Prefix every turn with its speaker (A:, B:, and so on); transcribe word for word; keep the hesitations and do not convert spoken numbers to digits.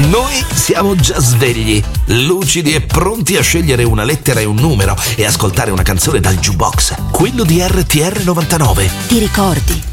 A: Noi siamo già svegli, lucidi e pronti a scegliere una lettera e un numero e ascoltare una canzone dal jukebox, quello di R T R novantanove.
B: Ti ricordi?